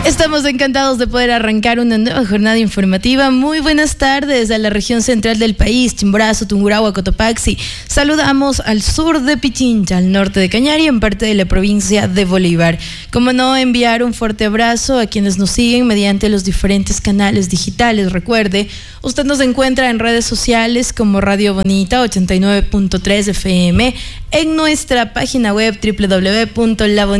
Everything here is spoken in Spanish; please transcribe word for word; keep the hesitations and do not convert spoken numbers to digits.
Estamos encantados de poder arrancar una nueva jornada informativa. Muy buenas tardes a la región central del país, Chimborazo, Tungurahua, Cotopaxi. Saludamos al sur de Pichincha, al norte de Cañari, en parte de la provincia de Bolívar. Como no, enviar un fuerte abrazo a quienes nos siguen mediante los diferentes canales digitales. Recuerde, usted nos encuentra en redes sociales como Radio Bonita ochenta y nueve punto tres F M, en nuestra página web doble u doble u doble u punto la bonita